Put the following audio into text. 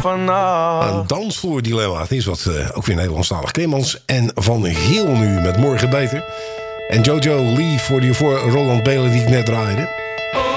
vannacht. Een dansvloerdilemma. Het is wat ook weer Nederlandstalig. Clemens en Van Giel nu met Morgen Beter. En Jojo Lee voor Roland Belen die ik net draaide.